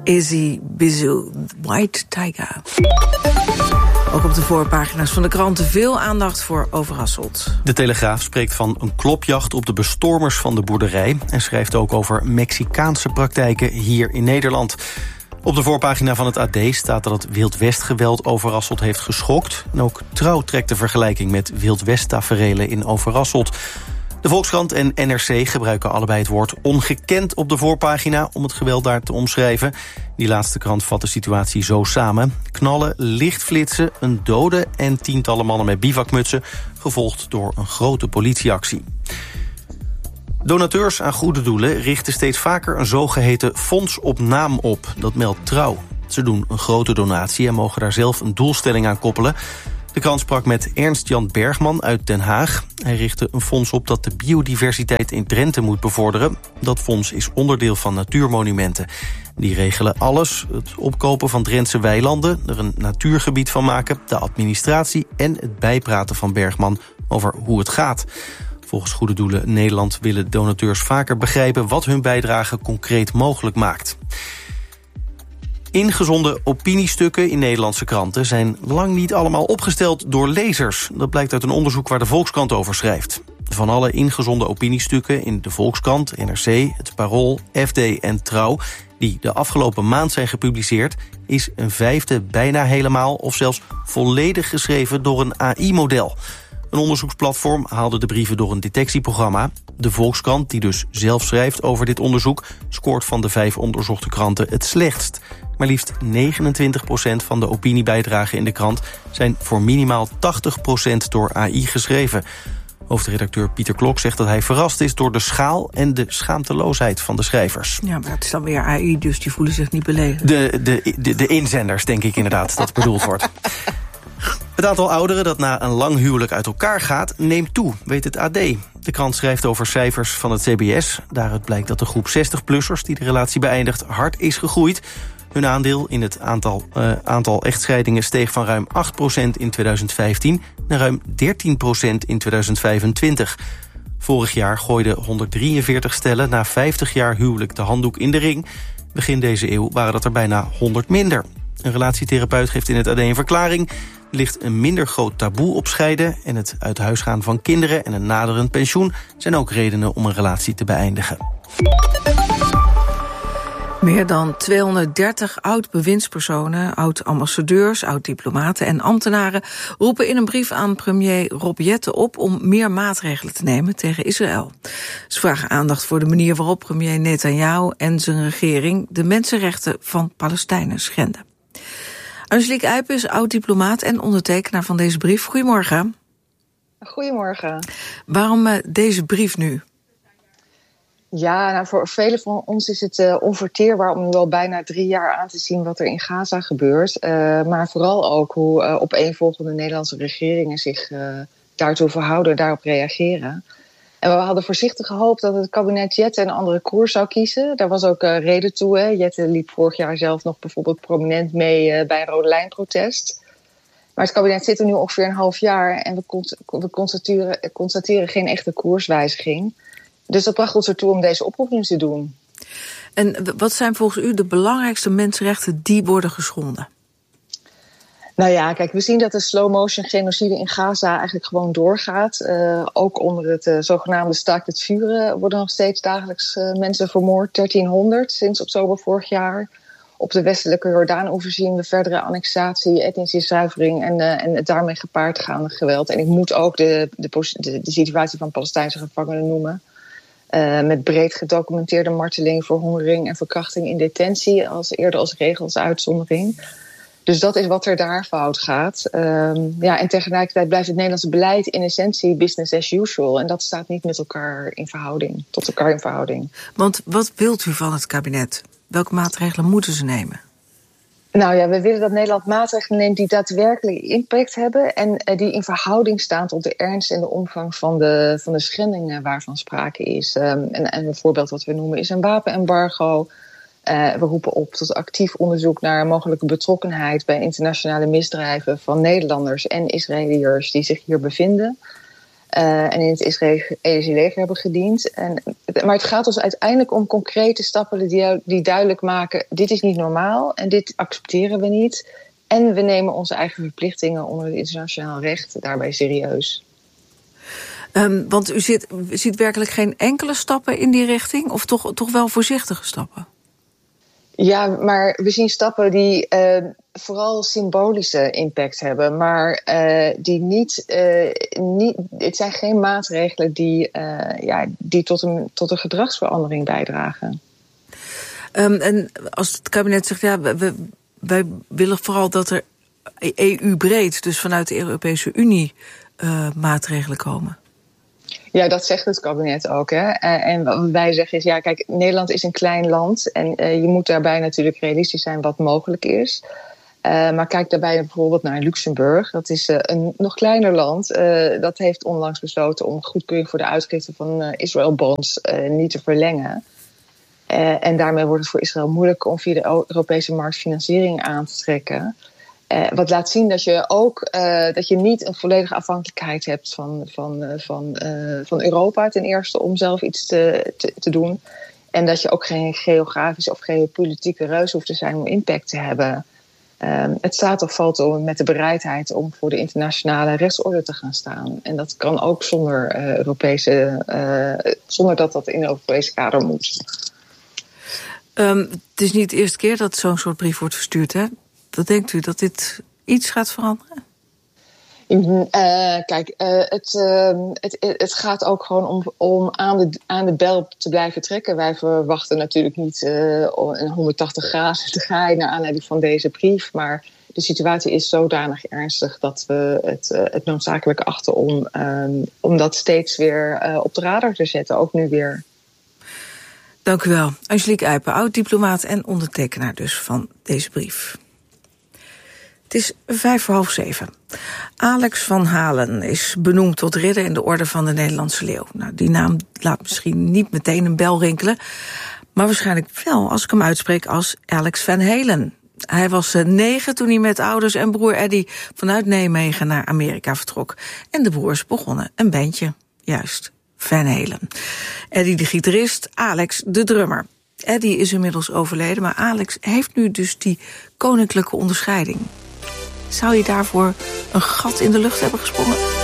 Izzy Bizu, White Tiger. Ook op de voorpagina's van de kranten veel aandacht voor Overasselt. De Telegraaf spreekt van een klopjacht op de bestormers van de boerderij en schrijft ook over Mexicaanse praktijken hier in Nederland. Op de voorpagina van het AD staat dat het Wild West-geweld Overasselt heeft geschokt. En ook Trouw trekt de vergelijking met Wild West-taferelen in Overasselt. De Volkskrant en NRC gebruiken allebei het woord ongekend op de voorpagina om het geweld daar te omschrijven. Die laatste krant vat de situatie zo samen. Knallen, lichtflitsen, een dode en tientallen mannen met bivakmutsen, gevolgd door een grote politieactie. Donateurs aan goede doelen richten steeds vaker een zogeheten fonds op naam op. Dat meldt Trouw. Ze doen een grote donatie en mogen daar zelf een doelstelling aan koppelen. De krant sprak met Ernst-Jan Bergman uit Den Haag. Hij richtte een fonds op dat de biodiversiteit in Drenthe moet bevorderen. Dat fonds is onderdeel van Natuurmonumenten. Die regelen alles, het opkopen van Drentse weilanden, er een natuurgebied van maken, de administratie en het bijpraten van Bergman over hoe het gaat. Volgens Goede Doelen Nederland willen donateurs vaker begrijpen wat hun bijdrage concreet mogelijk maakt. Ingezonden opiniestukken in Nederlandse kranten zijn lang niet allemaal opgesteld door lezers. Dat blijkt uit een onderzoek waar de Volkskrant over schrijft. Van alle ingezonden opiniestukken in de Volkskrant, NRC, het Parool, FD en Trouw, die de afgelopen maand zijn gepubliceerd, is een vijfde bijna helemaal of zelfs volledig geschreven door een AI-model. Een onderzoeksplatform haalde de brieven door een detectieprogramma. De Volkskrant, die dus zelf schrijft over dit onderzoek, scoort van de 5 onderzochte kranten het slechtst. Maar liefst 29% van de opiniebijdragen in de krant zijn voor minimaal 80% door AI geschreven. Hoofdredacteur Pieter Klok zegt dat hij verrast is door de schaal en de schaamteloosheid van de schrijvers. Ja, maar het is dan weer AI, dus die voelen zich niet beledigd. De inzenders, denk ik inderdaad, dat bedoeld wordt. Het aantal ouderen dat na een lang huwelijk uit elkaar gaat, neemt toe, weet het AD. De krant schrijft over cijfers van het CBS. Daaruit blijkt dat de groep 60-plussers die de relatie beëindigt hard is gegroeid. Hun aandeel in het aantal echtscheidingen steeg van ruim 8% in 2015 naar ruim 13% in 2025. Vorig jaar gooiden 143 stellen na 50 jaar huwelijk de handdoek in de ring. Begin deze eeuw waren dat er bijna 100 minder. Een relatietherapeut geeft in het AD een verklaring. Er ligt een minder groot taboe op scheiden en het uit huis gaan van kinderen en een naderend pensioen zijn ook redenen om een relatie te beëindigen. Meer dan 230 oud-bewindspersonen, oud-ambassadeurs, oud-diplomaten en ambtenaren roepen in een brief aan premier Rob Jetten op om meer maatregelen te nemen tegen Israël. Ze vragen aandacht voor de manier waarop premier Netanyahu en zijn regering de mensenrechten van Palestijnen schenden. Angelique Eijpen is oud-diplomaat en ondertekenaar van deze brief. Goedemorgen. Goedemorgen. Waarom deze brief nu? Ja, nou, voor velen van ons is het onverteerbaar om nu al bijna 3 jaar aan te zien wat er in Gaza gebeurt. Maar vooral ook hoe opeenvolgende Nederlandse regeringen zich daartoe verhouden en daarop reageren. En we hadden voorzichtig gehoopt dat het kabinet Jetten een andere koers zou kiezen. Daar was ook reden toe. Hè. Jetten liep vorig jaar zelf nog bijvoorbeeld prominent mee bij een Rode Lijn-protest. Maar het kabinet zit er nu ongeveer een half jaar en we constateren geen echte koerswijziging. Dus dat bracht ons ertoe om deze oproep nu te doen. En wat zijn volgens u de belangrijkste mensenrechten die worden geschonden? Nou ja, kijk, we zien dat de slow-motion genocide in Gaza eigenlijk gewoon doorgaat. Ook onder het zogenaamde staakt het vuren worden nog steeds dagelijks mensen vermoord. 1300 sinds oktober vorig jaar. Op de westelijke Jordaan-oever zien we verdere annexatie, etnische zuivering en het daarmee gepaard gaande geweld. En ik moet ook de situatie van Palestijnse gevangenen noemen. Met breed gedocumenteerde marteling, verhongering en verkrachting in detentie, eerder als regel als uitzondering. Dus dat is wat er daar fout gaat. En tegelijkertijd blijft het Nederlandse beleid in essentie business as usual. En dat staat niet met elkaar in verhouding, tot elkaar in verhouding. Want wat wilt u van het kabinet? Welke maatregelen moeten ze nemen? Nou ja, we willen dat Nederland maatregelen neemt die daadwerkelijk impact hebben en die in verhouding staan tot de ernst en de omvang van de schendingen waarvan sprake is. En een voorbeeld wat we noemen is een wapenembargo. We roepen op tot actief onderzoek naar mogelijke betrokkenheid bij internationale misdrijven van Nederlanders en Israëliërs die zich hier bevinden. en in het Israëlische leger hebben gediend. Maar het gaat ons uiteindelijk om concrete stappen die duidelijk maken: dit is niet normaal en dit accepteren we niet. En we nemen onze eigen verplichtingen onder het internationaal recht daarbij serieus. Want u ziet werkelijk geen enkele stappen in die richting? Of toch wel voorzichtige stappen? Ja, maar we zien stappen die vooral symbolische impact hebben. Maar die niet. Het zijn geen maatregelen die tot een gedragsverandering bijdragen. En als het kabinet zegt, ja, wij willen vooral dat er EU-breed, dus vanuit de Europese Unie, maatregelen komen. Ja, dat zegt het kabinet ook. Hè? En wat wij zeggen is, ja, kijk, Nederland is een klein land. En je moet daarbij natuurlijk realistisch zijn wat mogelijk is. Maar kijk daarbij bijvoorbeeld naar Luxemburg. Dat is een nog kleiner land. Dat heeft onlangs besloten om goedkeuring voor de uitgifte van Israël bonds niet te verlengen. En daarmee wordt het voor Israël moeilijk om via de Europese markt financiering aan te trekken. Wat laat zien dat je ook dat je niet een volledige afhankelijkheid hebt van Europa ten eerste om zelf iets te doen. En dat je ook geen geografische of geopolitieke reus hoeft te zijn om impact te hebben. Het staat of valt met de bereidheid om voor de internationale rechtsorde te gaan staan. En dat kan ook zonder dat in de Europese kader moet. Het is niet de eerste keer dat zo'n soort brief wordt verstuurd, hè? Wat denkt u, dat dit iets gaat veranderen? Kijk, het gaat ook gewoon om aan de bel te blijven trekken. Wij verwachten natuurlijk niet een 180 graden te draaien naar aanleiding van deze brief. Maar de situatie is zodanig ernstig dat we het noodzakelijk achten om dat steeds weer op de radar te zetten, ook nu weer. Dank u wel. Angelique Eipen, oud-diplomaat en ondertekenaar dus van deze brief. Het is 6:05. Alex van Halen is benoemd tot ridder in de orde van de Nederlandse Leeuw. Nou, die naam laat misschien niet meteen een bel rinkelen, maar waarschijnlijk wel als ik hem uitspreek als Alex Van Halen. Hij was 9 toen hij met ouders en broer Eddie vanuit Nijmegen naar Amerika vertrok. En de broers begonnen een bandje, juist, Van Halen. Eddie de gitarist, Alex de drummer. Eddie is inmiddels overleden, maar Alex heeft nu dus die koninklijke onderscheiding. Zou je daarvoor een gat in de lucht hebben gesprongen?